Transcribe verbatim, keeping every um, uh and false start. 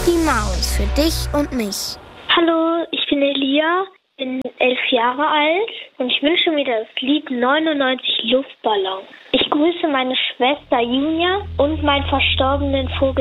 Mickey Maus für dich und mich. Hallo, ich bin Elia, bin elf Jahre alt und ich wünsche mir das Lied neunundneunzig Luftballons. Ich grüße meine Schwester Julia und meinen verstorbenen Vogel